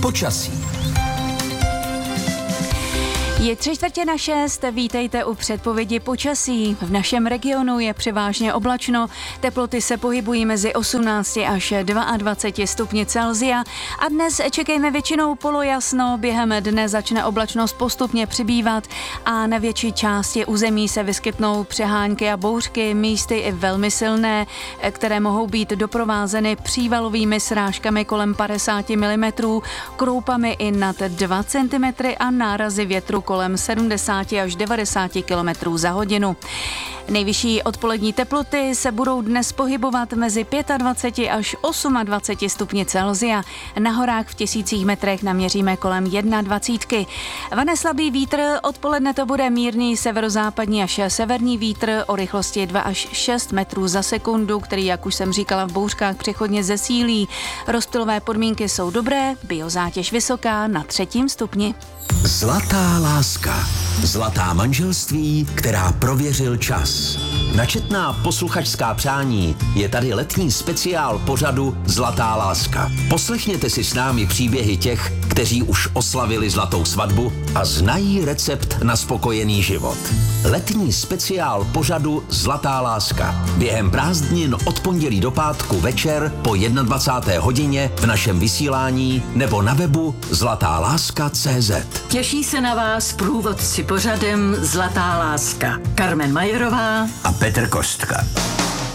Počasí. Je 3:45, vítejte u předpovědi počasí. V našem regionu je převážně oblačno, teploty se pohybují mezi 18 až 22 stupni Celsia a dnes čekejme většinou polojasno, během dne začne oblačnost postupně přibývat a na větší části území se vyskytnou přehánky a bouřky, místy i velmi silné, které mohou být doprovázeny přívalovými srážkami kolem 50 mm, kroupami i nad 2 cm a nárazy větru kolem 70 až 90 km za hodinu. Nejvyšší odpolední teploty se budou dnes pohybovat mezi 25 až 28 stupni Celsia. Na horách v tisících metrech naměříme kolem 21. Vane slabý vítr, odpoledne to bude mírný severozápadní až severní vítr o rychlosti 2 až 6 metrů za sekundu, který, jak už jsem říkala, v bouřkách přechodně zesílí. Rozptylové podmínky jsou dobré, biozátěž vysoká na 3. stupni. Zlatá láska. Zlatá manželství, která prověřil čas. Na četná posluchačská přání je tady letní speciál pořadu Zlatá láska. Poslechněte si s námi příběhy těch, kteří už oslavili zlatou svatbu a znají recept na spokojený život. Letní speciál pořadu Zlatá láska. Během prázdnin od pondělí do pátku večer po 21. hodině v našem vysílání nebo na webu zlatáláska.cz. Těší se na vás průvodci pořadem Zlatá láska. Carmen Majerová a Petr Kostka.